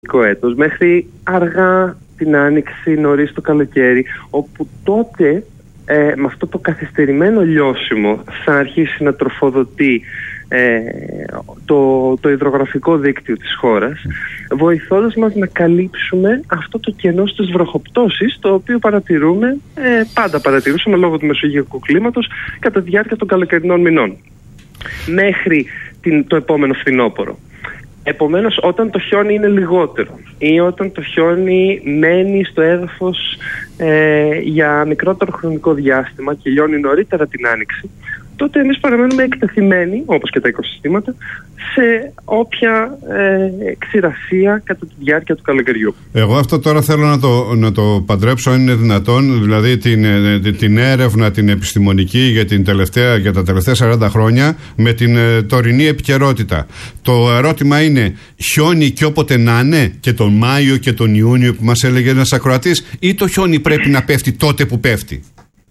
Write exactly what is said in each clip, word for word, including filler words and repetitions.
έτος, μέχρι αργά την άνοιξη, νωρίς το καλοκαίρι, όπου τότε ε, με αυτό το καθυστερημένο λιώσιμο θα αρχίσει να τροφοδοτεί ε, το, το υδρογραφικό δίκτυο της χώρας, βοηθώντας μας να καλύψουμε αυτό το κενό στις βροχοπτώσεις, το οποίο παρατηρούμε, ε, πάντα παρατηρούσαμε λόγω του μεσογειακού κλίματος κατά τη διάρκεια των καλοκαιρινών μηνών μέχρι την, το επόμενο φθινόπωρο. Επομένως, όταν το χιόνι είναι λιγότερο ή όταν το χιόνι μένει στο έδαφος ε, για μικρότερο χρονικό διάστημα και λιώνει νωρίτερα την άνοιξη, τότε εμείς παραμένουμε εκτεθειμένοι, όπως και τα οικοσυστήματα, σε όποια ε, ξηρασία κατά τη διάρκεια του καλοκαιριού. Εγώ αυτό τώρα θέλω να το, να το παντρέψω, αν είναι δυνατόν, δηλαδή την, την, την έρευνα την επιστημονική για, την τελευταία, για τα τελευταία σαράντα χρόνια με την ε, τωρινή επικαιρότητα. Το ερώτημα είναι, χιόνι και όποτε να είναι, και τον Μάιο και τον Ιούνιο που μας έλεγε ένας ακροατής, ή το χιόνι πρέπει να πέφτει τότε που πέφτει?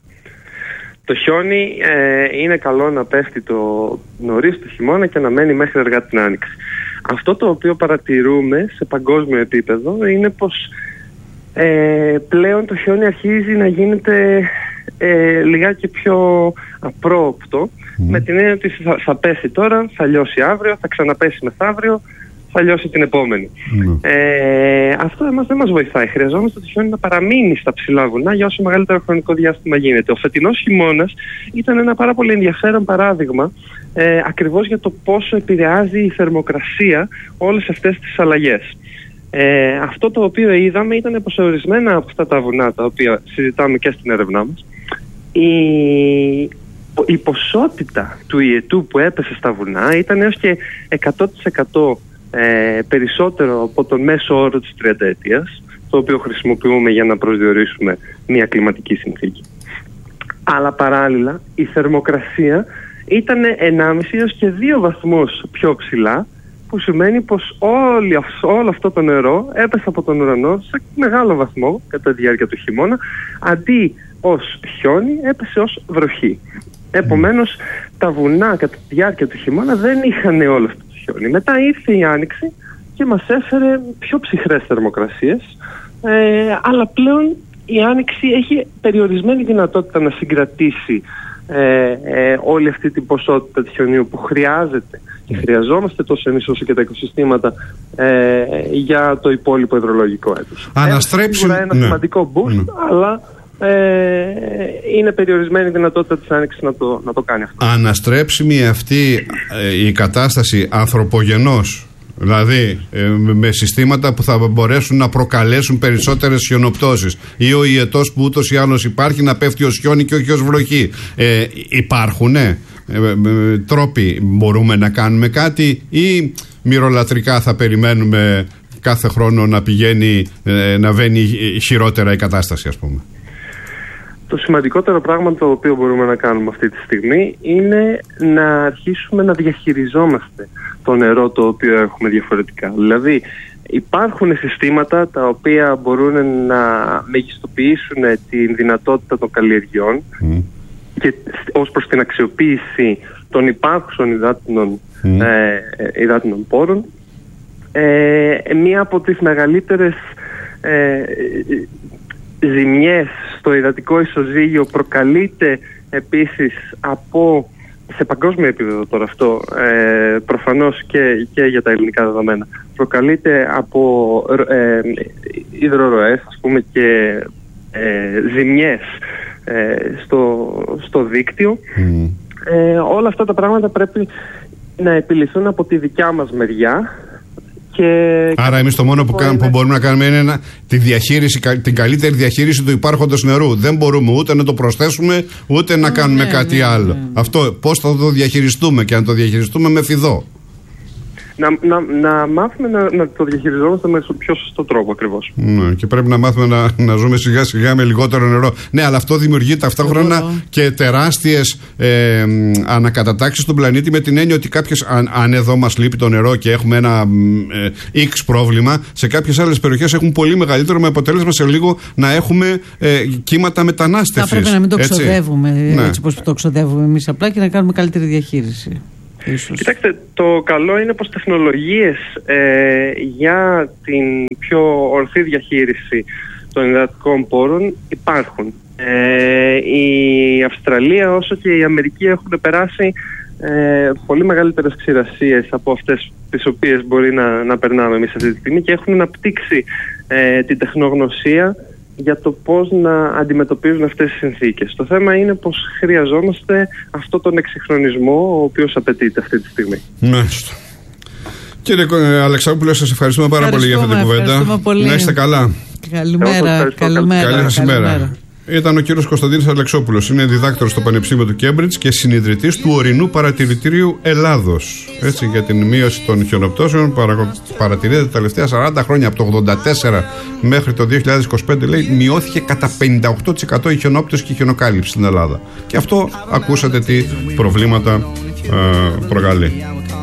Το χιόνι ε, είναι καλό να πέφτει το νωρίς του χειμώνα και να μένει μέχρι αργά την άνοιξη. Αυτό το οποίο παρατηρούμε σε παγκόσμιο επίπεδο είναι πως ε, πλέον το χιόνι αρχίζει να γίνεται ε, λιγάκι πιο απρόοπτο, mm. με την έννοια ότι θα, θα πέσει τώρα, θα λιώσει αύριο, θα ξαναπέσει μεθαύριο, θα λιώσει την επόμενη. Mm. Ε, αυτό εμάς δεν μας βοηθάει. Χρειαζόμαστε το χιόνι να παραμείνει στα ψηλά βουνά για όσο μεγαλύτερο χρονικό διάστημα γίνεται. Ο φετινός χειμώνας ήταν ένα πάρα πολύ ενδιαφέρον παράδειγμα ε, ακριβώς για το πόσο επηρεάζει η θερμοκρασία όλες αυτές τις αλλαγές. Ε, αυτό το οποίο είδαμε ήταν πως ορισμένα από αυτά τα βουνά, τα οποία συζητάμε και στην έρευνά μας, η, η ποσότητα του ιετού που έπεσε στα βουνά ήταν έως και εκατό τοις εκατό Ε, περισσότερο από τον μέσο όρο της τριανταετίας, το οποίο χρησιμοποιούμε για να προσδιορίσουμε μια κλιματική συνθήκη. Αλλά παράλληλα η θερμοκρασία ήταν ενάμιση έως και δύο βαθμούς πιο ψηλά, που σημαίνει πως όλη, όλο αυτό το νερό έπεσε από τον ουρανό σε μεγάλο βαθμό κατά τη διάρκεια του χειμώνα, αντί ως χιόνι έπεσε ως βροχή. Επομένως τα βουνά κατά τη διάρκεια του χειμώνα δεν είχαν όλο αυτό. Μετά ήρθε η άνοιξη και μας έφερε πιο ψυχρές θερμοκρασίες, ε, αλλά πλέον η άνοιξη έχει περιορισμένη δυνατότητα να συγκρατήσει ε, ε, όλη αυτή την ποσότητα του χιονίου που χρειάζεται και χρειαζόμαστε τόσο εμείς όσο και τα οικοσυστήματα ε, για το υπόλοιπο υδρολογικό έτος. Αναστρέψει... Είναι ένα ναι. σημαντικό boost, ναι. αλλά Ε, είναι περιορισμένη η δυνατότητα της άνοιξης να το, να το κάνει αυτό. Αναστρέψιμη αυτή ε, η κατάσταση ανθρωπογενώς, δηλαδή ε, με συστήματα που θα μπορέσουν να προκαλέσουν περισσότερες χιονοπτώσεις, ή ο ιετός που ούτως ή άλλως υπάρχει να πέφτει ως χιόνι και όχι ως βροχή, ε, υπάρχουν ε, ε, ε, τρόποι, μπορούμε να κάνουμε κάτι, ή μυρολατρικά θα περιμένουμε κάθε χρόνο να πηγαίνει, ε, να βαίνει χειρότερα η κατάσταση, ας πούμε? Το σημαντικότερο πράγμα το οποίο μπορούμε να κάνουμε αυτή τη στιγμή είναι να αρχίσουμε να διαχειριζόμαστε το νερό το οποίο έχουμε διαφορετικά. Δηλαδή υπάρχουν συστήματα τα οποία μπορούν να μεγιστοποιήσουν την δυνατότητα των καλλιεργειών mm. και ως προς την αξιοποίηση των υπάρχουσων υδάτινων, mm. ε, υδάτινων πόρων. Ε, μία από τις μεγαλύτερες ε, ζημιές στο υδατικό ισοζύγιο προκαλείται επίσης από, σε παγκόσμιο επίπεδο τώρα αυτό, ε, προφανώς και, και για τα ελληνικά δεδομένα, προκαλείται από ε, υδροροές, ας πούμε, και ε, ζημιές ε, στο, στο δίκτυο. Mm. Ε, όλα αυτά τα πράγματα πρέπει να επιληθούν από τη δικιά μας μεριά. Και άρα εμείς το μόνο που, είναι... που μπορούμε να κάνουμε είναι να, τη διαχείριση, την καλύτερη διαχείριση του υπάρχοντος νερού. Δεν μπορούμε ούτε να το προσθέσουμε, ούτε να κάνουμε ναι, κάτι ναι, άλλο. Ναι, ναι. Αυτό πώς θα το διαχειριστούμε, και να το διαχειριστούμε με φιδό? Να, να, να μάθουμε να, να το διαχειριζόμαστε με πιο σωστό τρόπο ακριβώς. Ναι, και πρέπει να μάθουμε να, να ζούμε σιγά σιγά με λιγότερο νερό. Ναι, αλλά αυτό δημιουργεί ταυτόχρονα και τεράστιες ε, ανακατατάξεις στον πλανήτη, με την έννοια ότι κάποιες, αν, αν εδώ μας λείπει το νερό και έχουμε ένα ε, X πρόβλημα, σε κάποιες άλλες περιοχές έχουν πολύ μεγαλύτερο, με αποτέλεσμα σε λίγο να έχουμε ε, κύματα μετανάστευσης. Θα πρέπει να μην το ξοδεύουμε έτσι, ναι. έτσι όπως το ξοδεύουμε εμείς απλά, και να κάνουμε καλύτερη διαχείριση. ίσως. Κοιτάξτε, το καλό είναι πως τεχνολογίες ε, για την πιο ορθή διαχείριση των υδατικών πόρων υπάρχουν. Ε, η Αυστραλία όσο και η Αμερική έχουν περάσει ε, πολύ μεγαλύτερες ξηρασίες από αυτές τις οποίες μπορεί να, να περνάμε εμείς αυτή τη στιγμή και έχουν αναπτύξει ε, την τεχνογνωσία για το πώς να αντιμετωπίζουν αυτές τις συνθήκες. Το θέμα είναι πως χρειαζόμαστε αυτό τον εξυγχρονισμό ο οποίος απαιτείται αυτή τη στιγμή. Μάλιστα. Κύριε Αλεξανδρόπουλε, σας ευχαριστούμε πάρα πολύ για αυτή την κουβέντα. Να είστε καλά. Καλημέρα. Καλημέρα. Καλή σας ημέρα. Ήταν ο κύριος Κωνσταντίνος Αλεξόπουλος. Είναι διδάκτορος στο Πανεπιστήμιο του Κέμπριτζ και συνιδρυτής του Ορεινού Παρατηρητηρίου Ελλάδος. Έτσι, για την μείωση των χιονοπτώσεων παρατηρείται τα τελευταία σαράντα χρόνια, από το ογδόντα τέσσερα μέχρι το δύο χιλιάδες είκοσι πέντε, λέει, μειώθηκε κατά πενήντα οκτώ τοις εκατό η χιονόπτωση και η χιονοκάλυψη στην Ελλάδα. Και αυτό ακούσατε τι προβλήματα ε, προκαλεί.